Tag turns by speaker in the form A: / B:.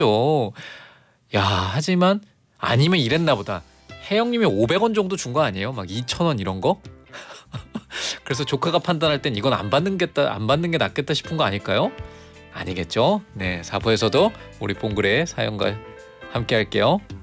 A: 야, 하지만 아니면 이랬나 보다. 혜영님이 500원 정도 준 거 아니에요? 막 2,000원 이런 거? 그래서 조카가 판단할 땐 이건 안 받는 게 낫겠다 싶은 거 아닐까요? 아니겠죠? 네, 4부에서도 우리 봉글의 사연과 함께 할게요.